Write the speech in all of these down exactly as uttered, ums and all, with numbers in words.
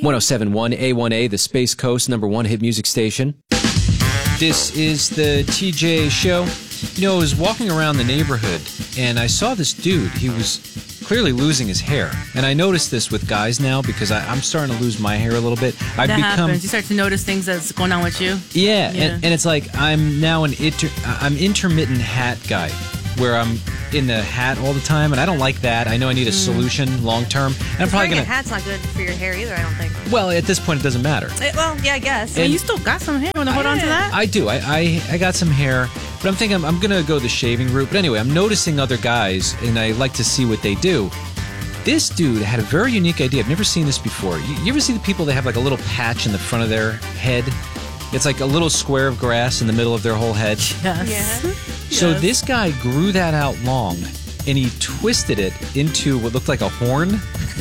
one oh seven point one A one A, the Space Coast number one hit music station. This is the T J Show. You know, I was walking around the neighborhood, and I saw this dude. He was clearly losing his hair. And I noticed this with guys now because I, I'm starting to lose my hair a little bit. I've that become, happens. You start to notice things that's going on with you. Yeah, Yeah. And, and it's like I'm now an inter, I'm intermittent hat guy, where I'm in the hat all the time, and I don't like that. I know I need a solution long term. And I'm probably Wearing gonna. a hat's not good for your hair either, I don't think. Well, at this point, it doesn't matter. Eh, well, yeah, I guess. And you still got some hair. Want to hold on to that? I do. I, I I got some hair, but I'm thinking I'm, I'm gonna go the shaving route. But anyway, I'm noticing other guys, and I like to see what they do. This dude had a very unique idea. I've never seen this before. You, you ever see the people that have like a little patch in the front of their head? It's like a little square of grass in the middle of their whole head. Yes. Yeah. So Yes. this guy grew that out long, and he twisted it into what looked like a horn.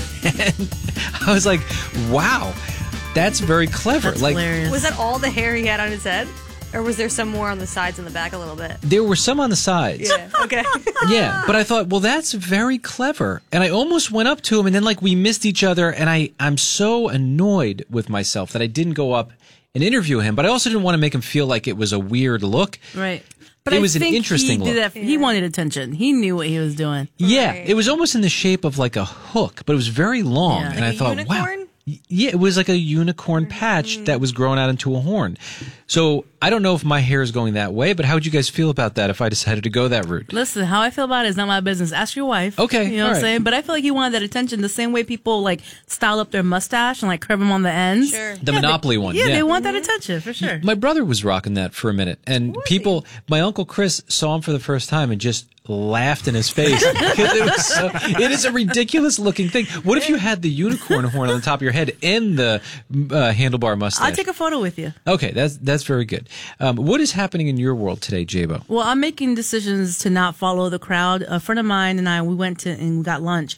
And I was like, wow, that's very clever. That's like, hilarious. Was that all the hair he had on his head? Or was there some more on the sides and the back a little bit? there were some on the sides. Yeah. Okay. Yeah, but I thought, well, that's very clever. And I almost went up to him, and then like we missed each other, and I, I'm so annoyed with myself that I didn't go up and interview him, but I also didn't want to make him feel like it was a weird look. Right. But It I was an think interesting he did look. that. He wanted attention. He knew what he was doing. Yeah, Right. it was almost in the shape of like a hook, but it was very long. Yeah. And Like I a thought, wow. unicorn? Y- Yeah, it was like a unicorn patch that was growing out into a horn. So I don't know if my hair is going that way, but how would you guys feel about that if I decided to go that route? Listen, how I feel about it is not my business. Ask your wife. Okay, You know all what right. I'm saying? But I feel like he wanted that attention the same way people like style up their mustache and like curve them on the ends. Sure. The Yeah, Monopoly they, one. Yeah, Yeah. they want that attention for sure. My brother was rocking that for a minute, and people, my Uncle Chris saw him for the first time and just laughed in his face because it was so, it is a ridiculous looking thing. What if you had the unicorn horn on the top of your head and the uh, handlebar mustache? I'll take a photo with you. Okay, that's that's very good. Um, what is happening in your world today, Jabo? Well, I'm making decisions to not follow the crowd. A friend of mine and I, we went to and we got lunch.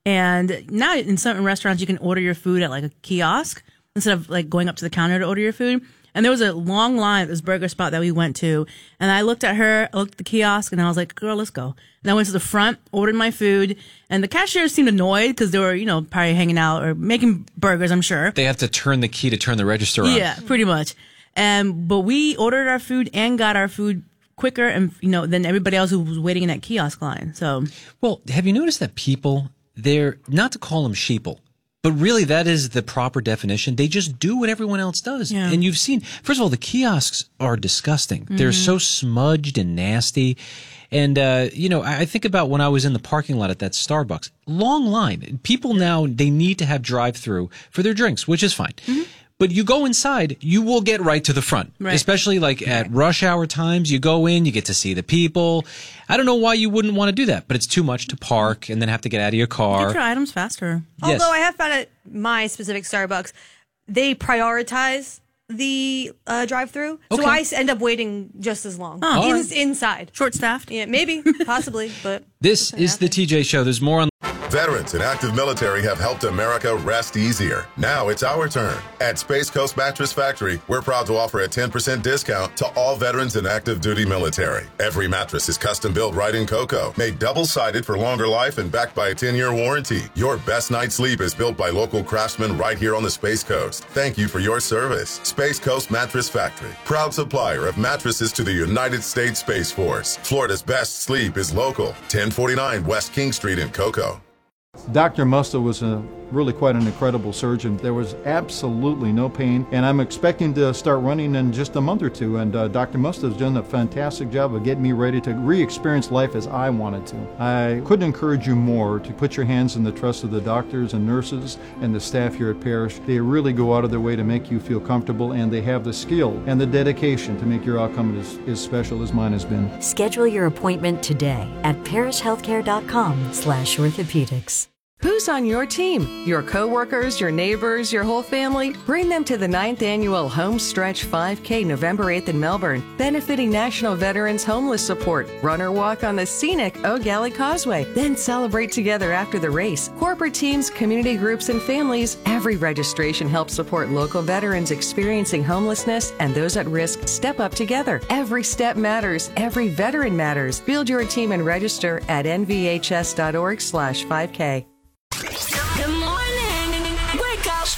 And now in certain restaurants, you can order your food at like a kiosk instead of like going up to the counter to order your food. And there was a long line at this burger spot that we went to. And I looked at her, I looked at the kiosk, and I was like, girl, let's go. And I went to the front, ordered my food. And the cashier seemed annoyed because they were, you know, probably hanging out or making burgers, I'm sure. They have to turn the key to turn the register on. Yeah, pretty much. And but we ordered our food and got our food quicker, and you know, than everybody else who was waiting in that kiosk line. So Well, have you noticed that people, they're, not to call them sheeple, but really that is the proper definition. They just do what everyone else does. Yeah. And you've seen, first of all, the kiosks are disgusting. They're so smudged and nasty. And, uh, you know, I I think about when I was in the parking lot at that Starbucks. Long line. People now, they need to have drive-through for their drinks, which is fine. But you go inside, you will get right to the front. Right. Especially like at rush hour times, you go in, you get to see the people. I don't know why you wouldn't want to do that, but it's too much to park and then have to get out of your car. get your items faster. Yes. Although I have found at my specific Starbucks, they prioritize the uh, drive-through, Okay. so I s- end up waiting just as long Huh. In- All right. inside. Short staffed. Yeah, maybe, possibly, but This is the T J Show. There's more on. Veterans and active military have helped America rest easier. Now it's our turn. At Space Coast Mattress Factory, we're proud to offer a ten percent discount to all veterans and active duty military. Every mattress is custom built right in cocoa, made double-sided for longer life and backed by a ten-year warranty. Your best night's sleep is built by local craftsmen right here on the Space Coast. Thank you for your service. Space Coast Mattress Factory, proud supplier of mattresses to the United States Space Force. Florida's best sleep is local. ten forty-nine West King Street in Cocoa. Doctor Musta was a, really quite an incredible surgeon. There was absolutely no pain, and I'm expecting to start running in just a month or two, and uh, Doctor Musta has done a fantastic job of getting me ready to re-experience life as I wanted to. I couldn't encourage you more to put your hands in the trust of the doctors and nurses and the staff here at Parrish. They really go out of their way to make you feel comfortable, and they have the skill and the dedication to make your outcome as, as special as mine has been. Schedule your appointment today at parish healthcare dot com slash orthopedics. Who's on your team? Your coworkers, your neighbors, your whole family? Bring them to the ninth Annual Home Stretch five K November eighth in Melbourne, benefiting National Veterans Homeless Support. Run or walk on the scenic O'Galley Causeway. Then celebrate together after the race. Corporate teams, community groups, and families. Every registration helps support local veterans experiencing homelessness and those at risk step up together. Every step matters. Every veteran matters. Build your team and register at n v h s dot org slash five K. Good morning. Wake up.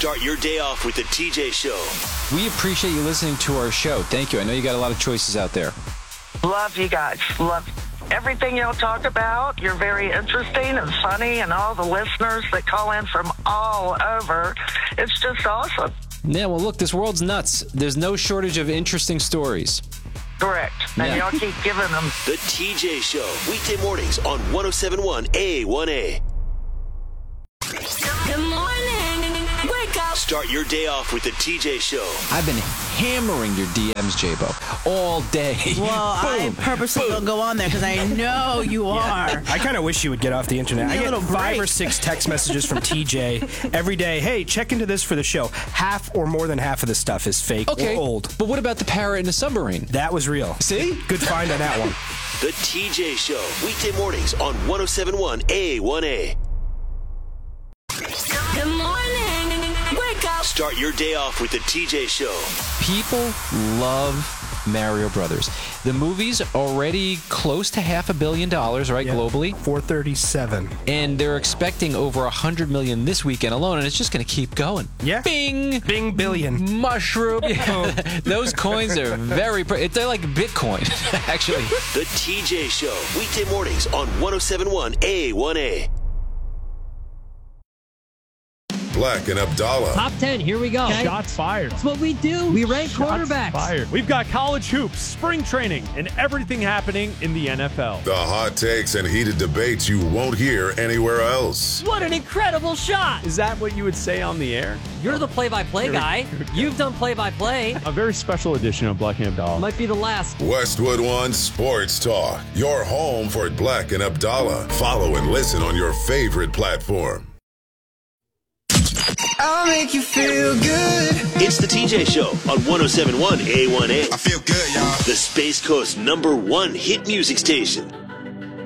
Start your day off with the T J Show. We appreciate you listening to our show. Thank you. I know you got a lot of choices out there. Love you guys. Love everything y'all talk about. You're very interesting and funny, and all the listeners that call in from all over. It's just awesome. Yeah, well, look, this world's nuts. There's no shortage of interesting stories. Correct. And Yeah. y'all keep giving them. The T J Show, weekday mornings on one oh seven point one A one A. Good morning. Wake up. Start your day off with the T J Show. I've been hammering your D Ms, J-Bo, all day. Well, I purposely don't go on there because I know you are. I kind of wish you would get off the internet. Give me I a get little five break. or six text messages from T J every day. Hey, check into this for the show. Half or more than half of this stuff is fake Okay, or old. but what about the parrot in the submarine? That was real. See? Good find on that one. The T J Show, weekday mornings on one oh seven point one A one A. Good morning. Wake up. Start your day off with the T J Show. People love Mario Brothers. The movie's already close to half a billion dollars, right, Yeah. globally? four thirty-seven. And they're expecting over a hundred million this weekend alone, and it's just going to keep going. Yeah. Bing! Bing billion. Mushroom. Yeah. Those coins are very, pr- they're like Bitcoin, actually. The T J Show, weekday mornings on one oh seven point one A one A. Black and Abdallah. Top ten, here we go. Okay. Shots fired. That's what we do. We rank Shots quarterbacks. fired. We've got college hoops, spring training, and everything happening in the N F L. The hot takes and heated debates you won't hear anywhere else. What an incredible shot. Is that what you would say on the air? You're the play-by-play guy. You've done play-by-play. A very special edition of Black and Abdallah. Might be the last. Westwood One Sports Talk, your home for Black and Abdallah. Follow and listen on your favorite platform. I'll make you feel good. It's the T J Show on one oh seven point one A one A. I feel good, y'all. The Space Coast number one hit music station.